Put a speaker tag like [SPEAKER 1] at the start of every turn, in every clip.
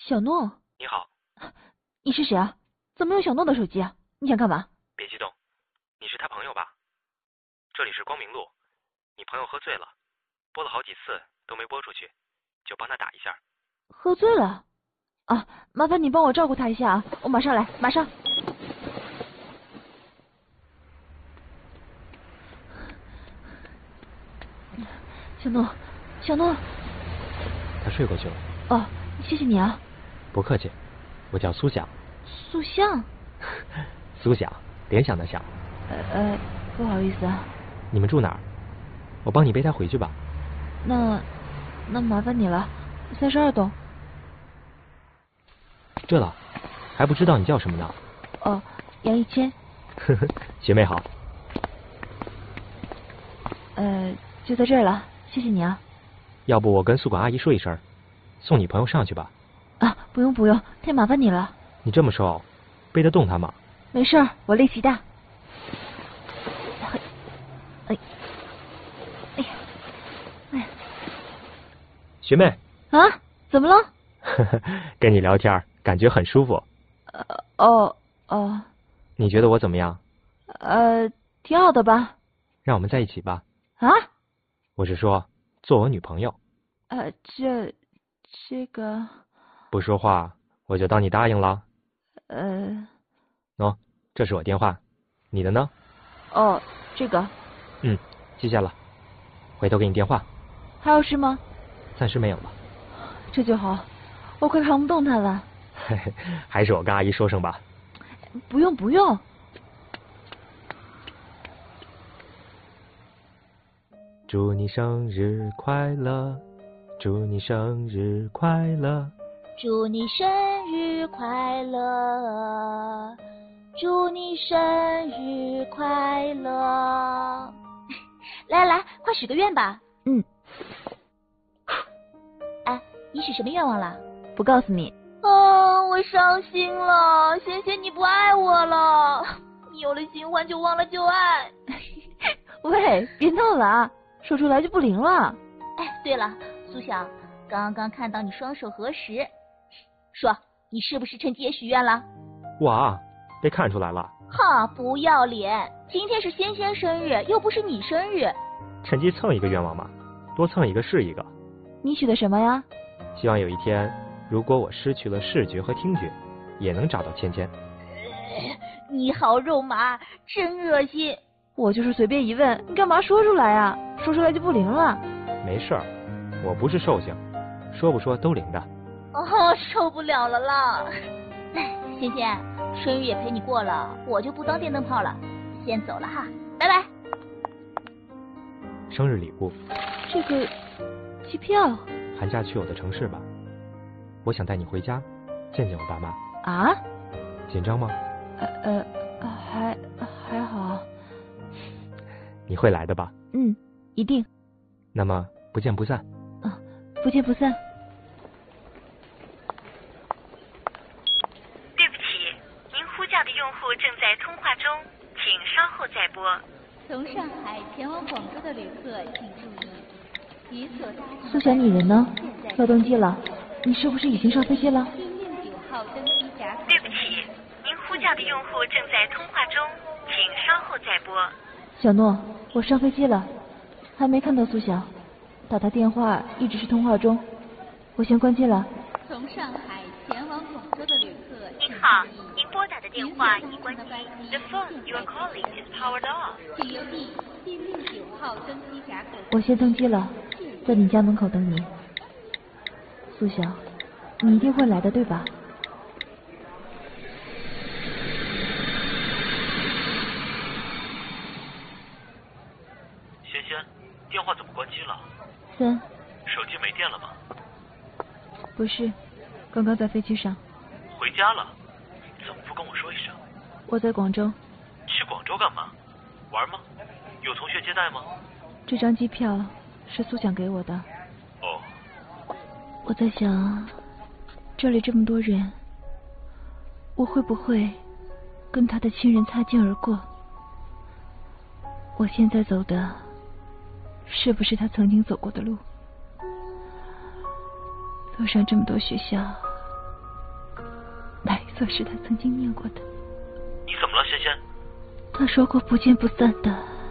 [SPEAKER 1] 小诺。
[SPEAKER 2] 你好。
[SPEAKER 1] 你是谁啊？怎么有小诺的手机啊？你想干嘛？
[SPEAKER 2] 别激动，你是他朋友吧？这里是光明路，你朋友喝醉了，拨了好几次都没拨出去，就帮他打一下。
[SPEAKER 1] 喝醉了？啊，麻烦你帮我照顾他一下啊，我马上来，马上。小诺，小诺。
[SPEAKER 2] 他睡过去了。
[SPEAKER 1] 哦，谢谢你啊。
[SPEAKER 2] 不客气，我叫苏想。
[SPEAKER 1] 苏向。
[SPEAKER 2] 苏想，联想的想。
[SPEAKER 1] 不好意思啊。
[SPEAKER 2] 你们住哪儿？我帮你背他回去吧。
[SPEAKER 1] 那麻烦你了，32栋。
[SPEAKER 2] 对了，还不知道你叫什么呢？
[SPEAKER 1] 哦，杨一谦。
[SPEAKER 2] 呵呵，学妹好。
[SPEAKER 1] 就在这儿了，谢谢你啊。
[SPEAKER 2] 要不我跟宿管阿姨说一声，送你朋友上去吧。
[SPEAKER 1] 啊，不用，太麻烦你了。
[SPEAKER 2] 你这么瘦，背得动他吗？
[SPEAKER 1] 没事儿，我力气大。
[SPEAKER 2] 学妹。
[SPEAKER 1] 啊？怎么了？
[SPEAKER 2] 跟你聊天感觉很舒服。
[SPEAKER 1] 哦。
[SPEAKER 2] 你觉得我怎么样？
[SPEAKER 1] 挺好的吧。
[SPEAKER 2] 让我们在一起吧。
[SPEAKER 1] 啊？
[SPEAKER 2] 我是说，做我女朋友。
[SPEAKER 1] 这个。
[SPEAKER 2] 不说话，我就当你答应了。喏，这是我电话，你的呢？
[SPEAKER 1] 哦，这个。
[SPEAKER 2] 记下了，回头给你电话。
[SPEAKER 1] 还有事吗？
[SPEAKER 2] 暂时没有了。
[SPEAKER 1] 这就好，我快扛不动他了。
[SPEAKER 2] 嘿嘿，还是我跟阿姨说声吧。
[SPEAKER 1] 不用。
[SPEAKER 2] 祝你生日快乐，祝你生日快乐，
[SPEAKER 1] 祝你生日快乐，祝你生日快乐。来，快许个愿吧。哎，你许什么愿望了？不告诉你。我伤心了，贤贤你不爱我了，你有了新欢就忘了旧爱。喂，别闹了啊，说出来就不灵了。哎，对了，苏想，刚刚看到你双手合十，说你是不是趁机也许愿了？
[SPEAKER 2] 哇，被看出来了。
[SPEAKER 1] 哈，不要脸！今天是仙仙生日，又不是你生日。
[SPEAKER 2] 趁机蹭一个愿望嘛，多蹭一个是一个。
[SPEAKER 1] 你许的什么呀？
[SPEAKER 2] 希望有一天，如果我失去了视觉和听觉，也能找到芊芊。
[SPEAKER 1] 你好肉麻，真恶心！我就是随便一问，你干嘛说出来啊？说出来就不灵了。
[SPEAKER 2] 没事儿，我不是兽性，说不说都灵的。
[SPEAKER 1] 受不了了啦！芊芊，生日也陪你过了，我就不当电灯泡了，先走了哈，拜拜。
[SPEAKER 2] 生日礼物。
[SPEAKER 1] 这个机票。
[SPEAKER 2] 寒假去我的城市吧，我想带你回家见见我爸妈。
[SPEAKER 1] 啊？
[SPEAKER 2] 紧张吗？
[SPEAKER 1] 还好。
[SPEAKER 2] 你会来的吧？
[SPEAKER 1] 一定。
[SPEAKER 2] 那么不见不散。
[SPEAKER 1] 不见不散。
[SPEAKER 3] 对不起，您呼叫的用户正在通话中，请稍后再拨。
[SPEAKER 4] 从上海前往广州的旅客请注意，你所搭乘
[SPEAKER 1] 苏想，你人呢？要登机了，你是不是已经上飞机了
[SPEAKER 4] ？169号登机闸口。
[SPEAKER 3] 对不起，您呼叫的用户正在通话中，请稍后再拨。
[SPEAKER 1] 小诺，我上飞机了，还没看到苏想，打他电话一直是通话中，我先关机了。
[SPEAKER 4] 从上海前往广州的旅客，
[SPEAKER 3] 您好，您拨打的电话已关机。The phone you are calling is powered off。
[SPEAKER 4] 请留意第69号登机闸口。
[SPEAKER 1] 我先登机了，在你家门口等你。苏想，你一定会来的，对吧？
[SPEAKER 2] 芊芊，电话怎么关机了
[SPEAKER 1] ？3。
[SPEAKER 2] 手机没电了吗？
[SPEAKER 1] 不是，刚刚在飞机上。
[SPEAKER 2] 回家了？怎么不跟我说一声？
[SPEAKER 1] 我在广州。
[SPEAKER 2] 去广州干嘛？玩吗？有同学接待吗？
[SPEAKER 1] 这张机票是苏想给我的。
[SPEAKER 2] 哦。
[SPEAKER 1] 我在想，这里这么多人，我会不会跟他的亲人擦肩而过？我现在走的是不是他曾经走过的路？路上这么多学校， 算是他曾经念过的。
[SPEAKER 2] 你怎么了，仙仙？
[SPEAKER 1] 他说过不见不散的，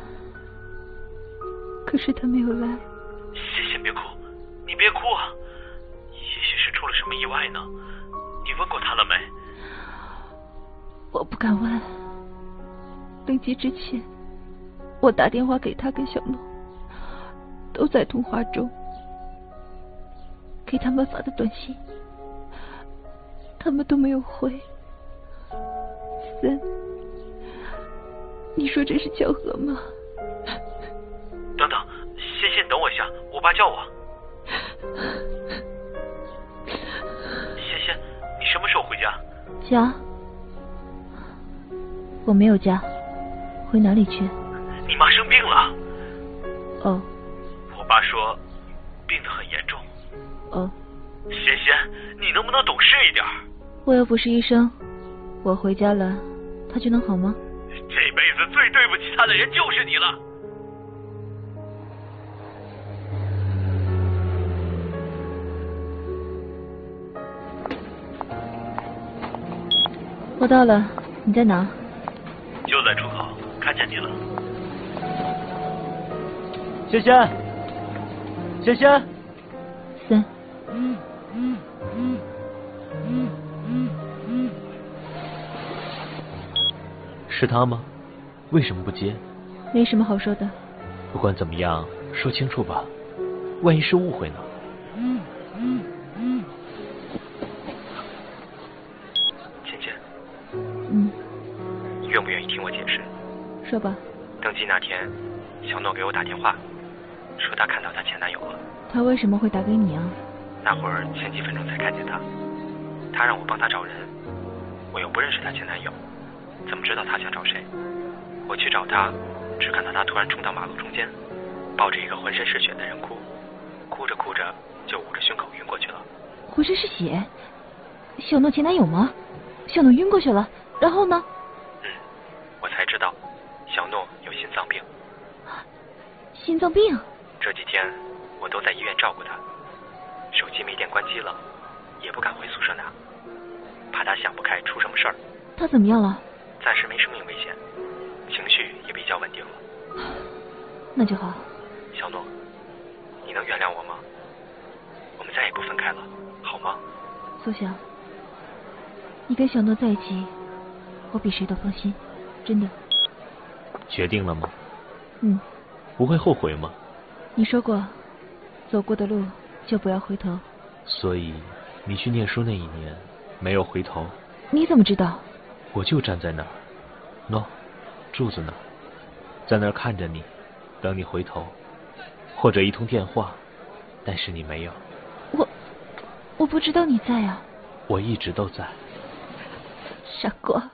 [SPEAKER 1] 可是他没有来。
[SPEAKER 2] 仙仙别哭，你别哭啊！也许是出了什么意外呢？你问过他了没？
[SPEAKER 1] 我不敢问。登机之前，我打电话给他跟小诺，都在通话中，给他们发的短信，他们都没有回。森，你说这是巧合吗？
[SPEAKER 2] 等等，仙仙等我一下，我爸叫我。仙仙，你什么时候回家？
[SPEAKER 1] 家？我没有家，回哪里去？
[SPEAKER 2] 你妈生病了。
[SPEAKER 1] 哦。
[SPEAKER 2] 我爸说病得很严重。
[SPEAKER 1] 哦。
[SPEAKER 2] 仙仙，你能不能懂事一点？
[SPEAKER 1] 我又不是医生，我回家了，他就能好吗？
[SPEAKER 2] 这辈子最对不起他的人就是你了。
[SPEAKER 1] 我到了，你在哪？
[SPEAKER 2] 就在出口，看见你了。
[SPEAKER 5] 仙仙，仙仙，
[SPEAKER 1] 森。
[SPEAKER 5] 是他吗？为什么不接？
[SPEAKER 1] 没什么好说的。
[SPEAKER 5] 不管怎么样，说清楚吧，万一是误会呢？
[SPEAKER 2] 芊芊，
[SPEAKER 1] 你
[SPEAKER 2] 愿不愿意听我解释？
[SPEAKER 1] 说吧。
[SPEAKER 2] 登机那天，小诺给我打电话，说他看到他前男友了。
[SPEAKER 1] 他为什么会打给你啊？
[SPEAKER 2] 那会儿前几分钟才看见他，他让我帮他找人，我又不认识他前男友，怎么知道他想找谁？我去找他，只看到他突然冲到马路中间，抱着一个浑身是血的人哭，哭着哭着就捂着胸口晕过去了。
[SPEAKER 1] 浑身是血？小诺前男友吗？小诺晕过去了，然后呢？
[SPEAKER 2] 我才知道小诺有心脏病。
[SPEAKER 1] 心脏病？
[SPEAKER 2] 这几天我都在医院照顾他，手机没电关机了，也不敢回宿舍拿，怕他想不开出什么事儿。
[SPEAKER 1] 他怎么样了？
[SPEAKER 2] 暂时没生命危险，情绪也比较稳定了。
[SPEAKER 1] 那就好。
[SPEAKER 2] 小诺，你能原谅我吗？我们再也不分开了，好吗？
[SPEAKER 1] 苏晓，你跟小诺在一起，我比谁都放心，真的。
[SPEAKER 5] 决定了吗？
[SPEAKER 1] 不
[SPEAKER 5] 会后悔吗？
[SPEAKER 1] 你说过，走过的路就不要回头。
[SPEAKER 5] 所以你去念书那一年没有回头。
[SPEAKER 1] 你怎么知道？
[SPEAKER 5] 我就站在那儿，柱子那儿，在那儿看着你，等你回头，或者一通电话，但是你没有。
[SPEAKER 1] 我不知道你在啊。
[SPEAKER 5] 我一直都在。
[SPEAKER 1] 傻瓜。